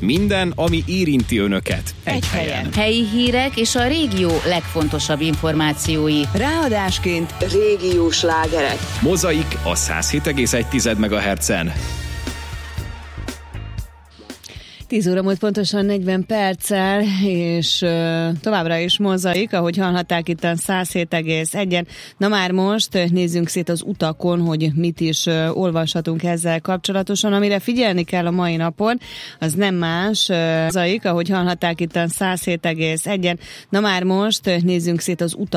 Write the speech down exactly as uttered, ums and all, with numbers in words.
Minden, ami érinti önöket. Egy, Egy helyen. helyen. Helyi hírek és a régió legfontosabb információi. Ráadásként régiós slágerek. Mozaik a száz hét egész egy megahertzen. tíz óra múlt pontosan negyven perccel, és uh, továbbra is mozaik, ahogy hallhatták itt a száz hét egész egy. Na már most nézzünk szét az utakon, hogy mit is uh, olvashatunk ezzel kapcsolatosan. Amire figyelni kell a mai napon, az nem más, uh, mozaik, ahogy hallhatták itt a száz hét egész egy. Na már most nézzünk szét az utakon.